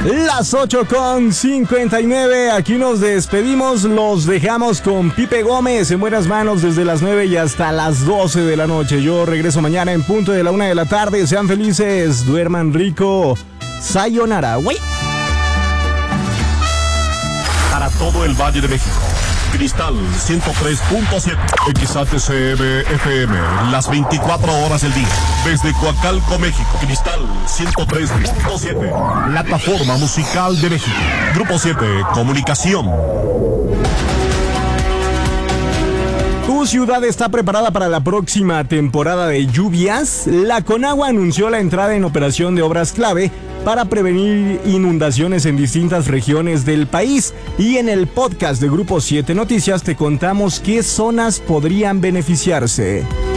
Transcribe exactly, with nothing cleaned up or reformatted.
Las ocho con cincuenta y nueve, aquí nos despedimos, los dejamos con Pipe Gómez en buenas manos desde las nueve y hasta las doce de la noche. Yo regreso mañana en punto de la una de la tarde, sean felices, duerman rico, sayonara, güey. Para todo el Valle de México, Cristal ciento tres punto siete, X H C M F M, las veinticuatro horas del día. Desde Coacalco, México, Cristal ciento tres punto siete, plataforma musical de México. Grupo siete, Comunicación. ¿Tu ciudad está preparada para la próxima temporada de lluvias? La Conagua anunció la entrada en operación de obras clave para prevenir inundaciones en distintas regiones del país. Y en el podcast de Grupo siete Noticias te contamos qué zonas podrían beneficiarse.